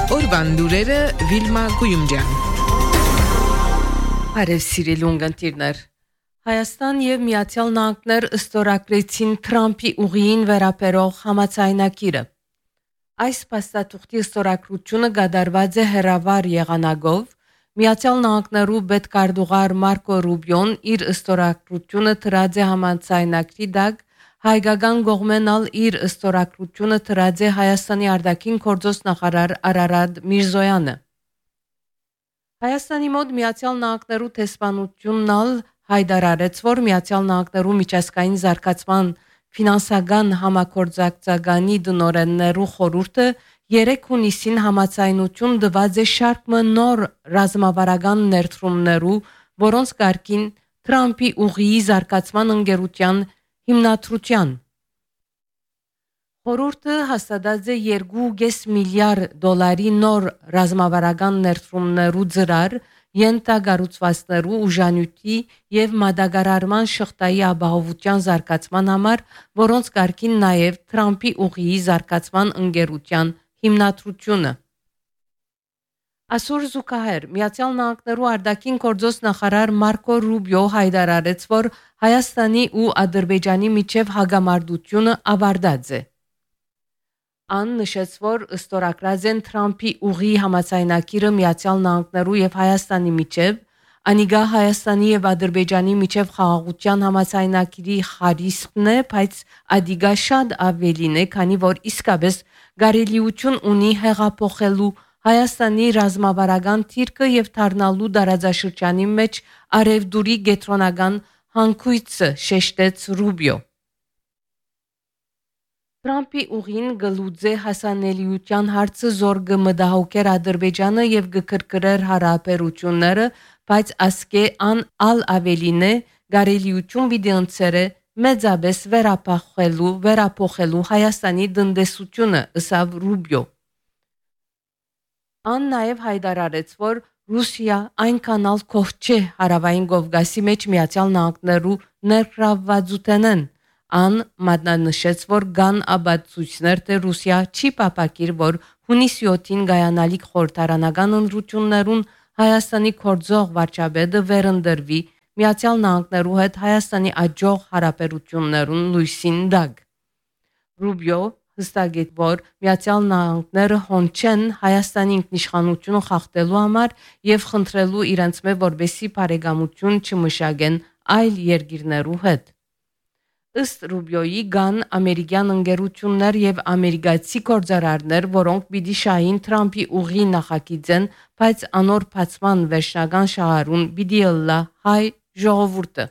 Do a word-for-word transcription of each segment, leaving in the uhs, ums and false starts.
Օրվան լուրերը Վիլմա Գույումջյան։ Արև սիրելի ունգընտիրներ, Հայաստան եւ Միացյալ Նահանգներ ըստորագրեցին Թրամփի ուղիին վերաբերող համաձայնագիրը։ Այս փաստաթուղթի ըստորագրությունը կատարված է հերավար եղանակով։ Միացյալ Նահանգներու պետքարտուղար Մարկո Ռուբիոն իր ըստորագրությունը դրած է համաձայնագրի դակ, հայկական կողմենալ իր ըստորագրությունը դրած է Հայաստանի արտաքին գործոստ նախարար Արարատ Միրզոյանը։ Հայաստանի մոտ Միացյալ Նահանգներու տեսփանությունն հայտարարեց, որ Միացյալ Նահանգներու միջազգային զարգացման ֆինանսական համագործակցականի դնորեններու խորհուրդը երեք հունիսին համաձայնություն տված է շարք նոր ռազմավարական ներդրումներու, որոնց կարգին Թրամփի ուղիի զարգացման ընկերության հիմնադրության։ Խորհուրդը հաստատած է երկու կoma պենս միլիարդ դոլարի նոր ռազմավարական ներդրումներու ծրար, ենթակառուցվածքներու ուժանյութի եւ մատակարարման շղթայի ապահովության զարգացման համար, որոնց կարգին նաեւ Թրամփի ուղիի զարգացման ընկերության հիմնադրությունը։ Այսօր զուգահեռ Միացյալ Նահանգներու արտաքին գործոստ նախարար Մարկո Ռուբիո հայտարարեց, որ Հայաստանի ու Ադրբեջանի միջև հագամարտությունը ավարտած է։ Ան նշեց, որ ըստորագրած են Թրամփի ուղիի համաձայնագիրը Միացյալ Նահանգներու եւ Հայաստանի միջև, անիգա Հայաստանի եւ Ադրբեջանի միջև խաղաղության համաձայնագիրի խարիսկն է, բայց ադիգա շատ ավելին է, քանի որ իսկապես գարելիություն ունի հեղափոխելու Հայաստանի ռազմավարական թիրքը եւ դառնալու դարաձաշրջանի մեջ արևդուրի գետրոնական հանգույցը, շեշտեց Ռուբիո։ Թրամփի ուղին գլուծե հասանելիության հարցը զոր կմտահոգեր Ադրբեջանը եւ կկրկրեր հարաբերությունները, բայց ասկե ան ալ ավելին է գարելիություն վիդենցերը մեծապես վերապահելու վերապոխելու Հայաստանի տնտեսությունը, ըսավ Ռուբիո։ Ան նաև հայտարարեց, որ Ռուսիա այնքան ալ կող չէ հարավային Կովկասի մեջ Միացյալ Նահանգներու ներգրավվածութենեն։ Ան մատնանշեց, որ կան ապացույցներ, թե Ռուսիա չի պապակիր, որ հունիսի յոթին գայանալիք խորհրդարանական ընտրություններուն Հայաստանի գործող վարչապետը վերընտրվի Միացյալ Նահանգներու հետ Հայաստանի աջող հարաբերություններուն լույսին դակ։ Ռուբիո հստակեց, որ Միացյալ Նահանգները հոնչեն Հայաստանի ինքնիշխանությունը խախտելու համար եւ խնդրելու իրենց մե որբեսի բարեկամություն չմշակեն այլ երկիրներու հետ։ Ըստ Ռուբիոյի կան ամերիկյան ընկերություններ եւ ամերիկացի գործարարներ, որոնք պիտի շահին Թրամփի ուղի նախագիծեն, բայց անոր բացման վերջնական շահառուն պիտի ըլլա հայ ժողովուրդը։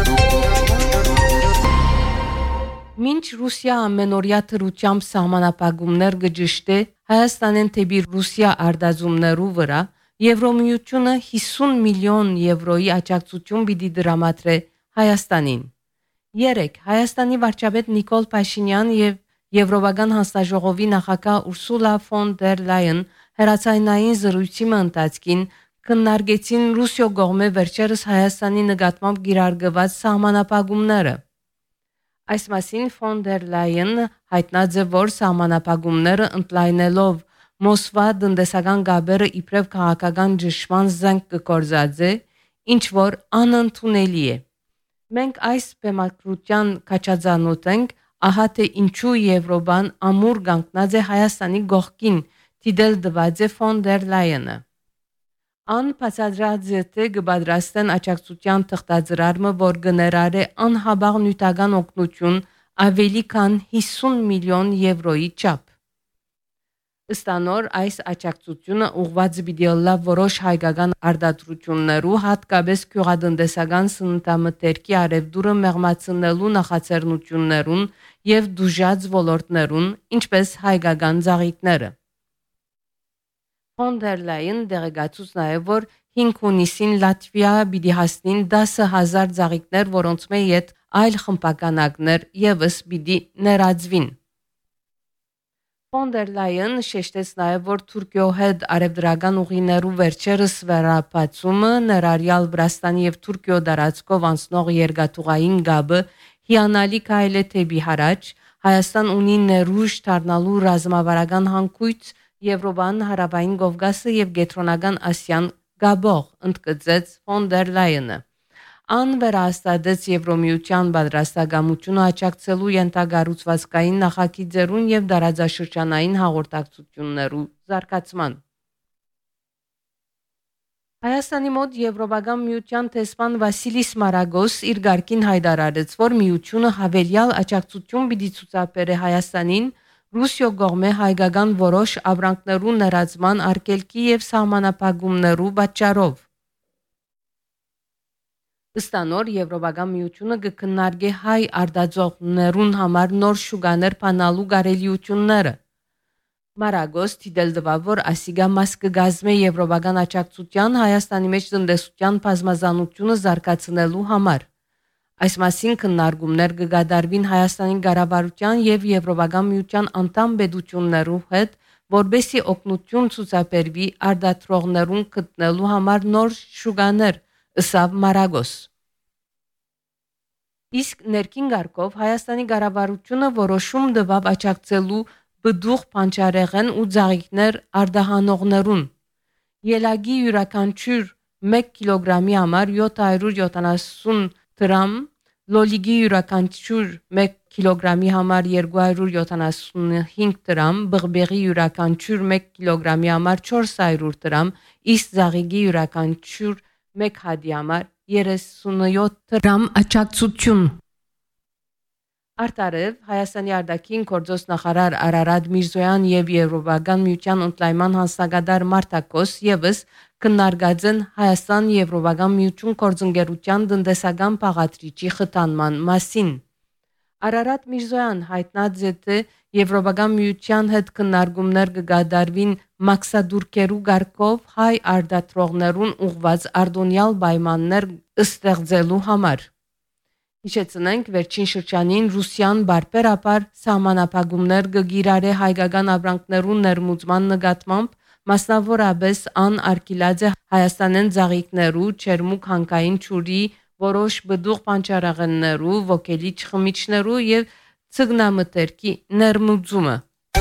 Մինչ Ռուսիա ամենօրյա թրությամբ սահմանապահումներ կջշտե Հայաստանեն թեպի Ռուսիա արտազումներու վրա, Եվրոմիությունը հիսուն միլիոն եվրոյի աջակցություն պիտի դրամատրե Հայաստանին։ Երեք Հայաստանի վարչապետ Նիկոլ Փաշինյան եւ Եվրոպական հանձնաժողովի նախագահ Ուրսուլա ֆոն դեր Լայեն հերացայնային զրույցի ընթացքին քննարկեցին Ռուսիո կողմէ վերջերս Հայաստանի նկատմամբ գիրարգված սահմանապահումները։ Այս մասին ֆոն դեր Լայեն հայտնած է, որ սահմանապահումները ընդլայնելով Մոսկվա տնտեսական գաբերը իբրև քաղաքական ճնշման զենք կգործածե, ինչ որ անընդունելի է։ Մենք այս բեմադրության կաչածանոթ ենք, ահա թե ինչու Եվրոպան ամուր կանգնած է Հայաստանի գողքին, դիտել դված է ֆոն դեր Լայենը։ Ան բացատրած է, թե կպատրաստեն աջակցության թղթածրարը, որ կներառե անհաբաղ նյութական օգնություն ավելի քան հիսուն միլիոն եվրոյի չափ։ Ըստանոր այս աջակցությունը ուղղված պիտի ըլլա որոշ հայկական արտադրություններու, հատկապես գյուղատնտեսական սննդամթերքի արևդուրը մեղմացնելու նախաձեռնություններուն եւ դուժած ոլորտներուն, ինչպես հայկական ծաղիկները։ Ֆոն դեր Լայեն դեղեկացուց նաեւ, որ հինգ հունիսին Լատվիա պիտի հասնին դասը հազար ծաղիկներ, որոնց մեջ յետ այլ խմբականակներ եւս պիտի ներածվին։ Ֆոն դեր Լայեն շեշտեց նաև, որ Թուրքիո հետ արևդրական ուղիներու վերջերս վերապացումը ներառյալ Վրաստանի եւ Թուրքիո դարածքով անցնող երկաթուղային գաբը հիանալի քայլ է թեպի հարաճ, Հայաստան ունի ներուժ դառնալու ռազմավարական հանգույց Եվրոպան հարավային Կովկասը եւ Կենտրոնական Ասիան գաբող ընդգծեց ֆոն դեր Լայենը։ Ան վերահաստատեց Եվրոմիության պատրաստակամությունը աջակցելու ենթագառուցվածքային նախագիծերուն եւ դարաձաշրջանային հաղորդակցություններու զարգացման։ Հայաստանի մոտ Եվրոպական միության տեսփան Վասիլիս Մարագոս իր գարկին հայտարարեց, որ միությունը հավելյալ աջակցություն պիտի ցուցաբերե Հայաստանին Ռուսիո կողմէ հայկական որոշ ապրանքներու ներածման արգելքի եւ սահմանափակումներու պատճառով։ Ըստանոր Եվրոպական միությունը կքննարկի հայ արտադրողներուն համար նոր շուկաներ բանալու կարելիությունները։ Մարագոս դիտել դվա, որ ասիգա մաս կգազմե Եվրոպական աջակցության Հայաստանի մեջ տնտեսության բազմազանությունը զարգացնելու համար։ Այս մասին քննարկումներ կգադարվին Հայաստանի կառավարության եւ Եվրոպական միության անդամ պետություններու հետ, որբեսի օգնություն ցուցաբերվի արտադրողներուն գտնելու համար նոր շուկաներ, ըսավ Մարագոս։ Իսկ ներքին գարկով Հայաստանի կառավարությունը որոշում տվավ աջակցելու բդուղ փանջարեղեն ու ծաղիկներ արտահանողներուն։ Ելագի յուրաքանչյուր մեկ կիլոգրամի համար յոթ հարյուր յոթանասուն դրամ, լոլիգի յուրաքանչյուր մեկ կիլոգրամի համար երկու հարյուր յոթանասունհինգ դրամ, բղբեղի յուրաքանչյուր մեկ կիլոգրամի համար չորս հարյուր դրամ, իսկ ծաղիկի յուրաքանչյուր մեկ հատի համար երեսունյոթ դրամ աջակցություն։ Արտարև Հայաստանի արտաքին գործոստ նախարար Արարատ Միրզոյան եւ Եվրոպական միության ընդլայնման հանձնագետար Մարտակոս եւս քննարկած են Հայաստան Եվրոպական միություն գործընկերության տնտեսական բաղադրիչի խթանման մասին։ Արարատ Միրզոյան հայտնած է, թե Եվրոպական միության հետ քննարկումներ կգադարվին մաքսադուրքերու գարկով հայ արտադրողներուն ուղված արտոնյալ պայմաններ ստեղծելու համար։ Հիշեցնենք, վերջին շրջանին Ռուսիան բարբերաբար սահմանափակումներ կգիրարե հայկական ապրանքներուն ներմուծման նկատմամբ, մասնավորապես ան արգելած է Հայաստանեն ծաղիկներու, չերմուկ հանքային ջուրի, որոշ բդուղ բանջարեղեններու, ոգելի չխմիչներու եւ ցգնամթերքի ներմուծումը։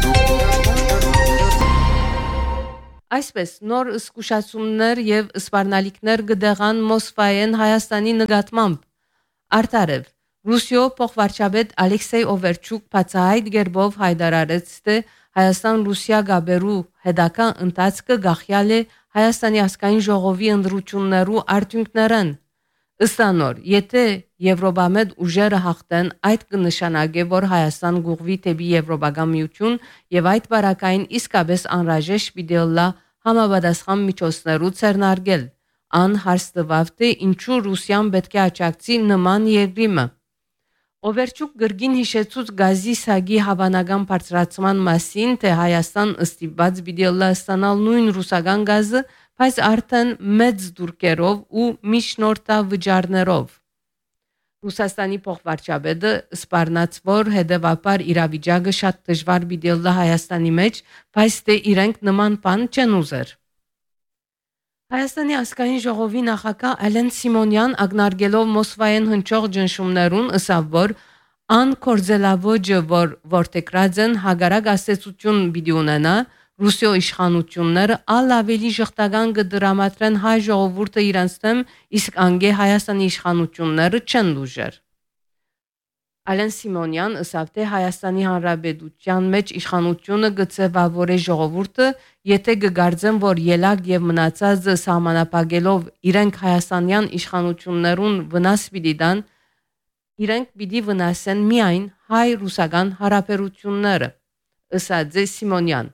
Այսպես նոր զսկուշացումներ եւ սպառնալիքներ կդեղան Մոսկվայեն Հայաստանի նկատմամբ։ Արտարև Ռուսիո փոխվարչապետ Ալեքսեյ Օվերչուկ բացահայտ գերբով հայտարարեց, թե Հայաստան-Ռուսիա գաբերու հետագա ընթացքը գախյալ է Հայաստանի ազգային ժողովի ընտրություններու արդյունքներն։ Ըստանոր, եթե Եվրոպամետ ուժերը հաղթեն, այդ կնշանակե, որ Հայաստան գուղվի դեպի Եվրոպական միություն եւ այդ բարակային իսկապես անհրաժեշտ պիտի լա համապատասխան միջոցներու ցերնարգել։ Ան հարստվավ, թե ինչու Ռուսիան պետք է աջակցի նման երկրիմը։ Օվերչուկ գրգին հիշեցուց գազի սագի հավանական բարձրացման մասին, թե Հայաստան ըստիված պիտի լա ստանալ նույն ռուսական գազը, բայց արդեն մեծ դուրքերով ու միջնորդավճարներով։ Ռուսաստանի փոխվարչապետը սպառնաց, որ հետևաբար իրավիճակը շատ դժվար պիտի լա Հայաստանի մեջ, բայց թե իրենք նման բան չեն ուզեր։ Հայաստանի ազգային ժողովի նախագահ Ալեն Սիմոնյան ակնարկելով Մոսկվայեն հնչող ճնշումներուն ըսավ, որ ան կորձելավոճը, որ որտեգրած են հագարակ ասեցություն պիտի ունենա, Ռուսիո իշխանությունները ալ ավելի ժխտական կդրամատրեն հայ ժողովուրդը իրանց դեմ, իսկ անգե Հայաստանի իշխանությունները չեն լուժեր։ Ալեն Սիմոնյան ըսավ, թե Հայաստանի Հանրապետության մեջ իշխանությունը կձևավորե ժողովուրդը, եթե կգարձեն, որ ելակ եւ մնացածը սահմանափակելով իրենք հայաստանյան իշխանություններուն վնաս պիտի տան, իրենք պիտի վնասեն միայն հայ-ռուսական հարաբերությունները, ըսած է Սիմոնյան։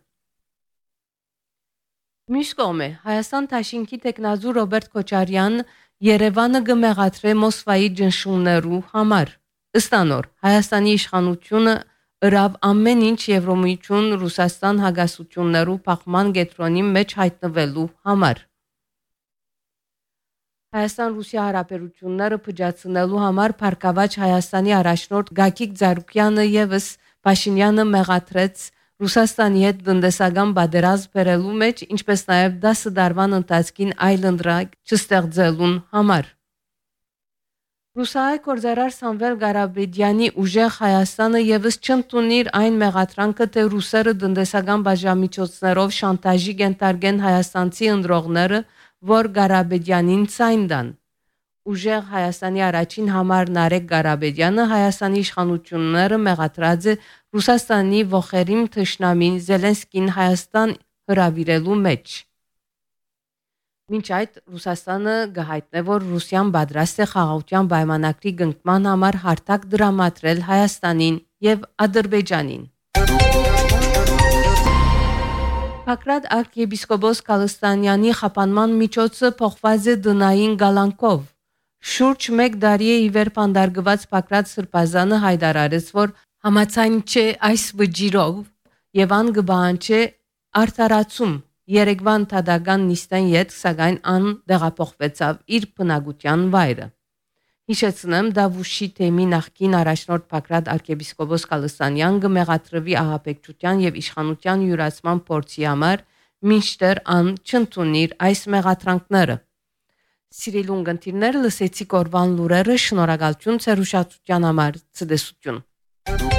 Մյուս կողմը Հայաստան Թաշինքի տեխնազու Ռոբերտ Քոչարյան Երևանը կմեղադրե Մոսկվայի ճնշումներու համար։ Ըստանոր Հայաստանի իշխանությունը ըրավ ամեն ինչ Եվրոմիություն Ռուսաստան հագասություններու փախման կետրոնի մեջ հայտնվելու համար։ Հայաստան-Ռուսիա հարաբերությունները փճացնելու համար Փարքավաճ Հայաստանի առաջնորդ Գագիկ Ծառուկյանը եւս Փաշինյանը մեղադրեց Ռուսաստանի հետ տնտեսական պատերազմ բերելու մեջ, ինչպես նաև դաս դարվան ընթացքին այլ ընդրակ չստեղծելուն համար։ Ռուսահայ գործարար Սամվել Ղարաբեդյանի ուժեղ Հայաստանը եւս չընդունիր այն մեղադրանքը, թե ռուսերը տնտեսական բաժամիջոցներով շանտաժի կենտարգեն հայաստանցի ընտրողները, որ Ղարաբեդյանին ցայն տան։ Ուժեղ Հայաստանի առաջին համար Նարեկ Ղարաբեդյանը Հայաստանի իշխանությունները մեղադրած է Ռուսաստանի ողերիմ թշնամին Զելենսկին Հայաստան հրավիրելու մեջ։ Մինչ այդ Ռուսաստանը գահիտնե, որ Ռուսիան պատրաստ է խաղաղության պայմանագրի կնքման համար հարթակ դրամատրել Հայաստանին եւ Ադրբեջանին։ Բագրատ arczepiskopos Կալստանյանի խափանման միջոցը փոխված է դնային գալանքով։ Շուրջ մեկ տարի է ի վեր փանդարգված Բագրատ Սրբազանը հայտարարեց, որ համաձայն չէ այս վճիրով եւ ան կբանջի արտարացում Երևան թադական նիստեն յետ սակայն ան դեղափոխվեցավ իր բնակության վայրը։ Հիշեցնեմ, Դավուշի թեմի նախկին առաջնորդ Բագրատ arczepiskopos Կալստանյան կմեղադրվի ահաբեկչության եւ իշխանության յուրացման փորձի համար, մինչդեռ ան չընդունիր այս մեղադրանքները։ Սիրելի ունկնդիրներ, լսեցիք օրվան լուրերը, շնորհակալություն ձեր ուշադրության համար, ցտեսություն։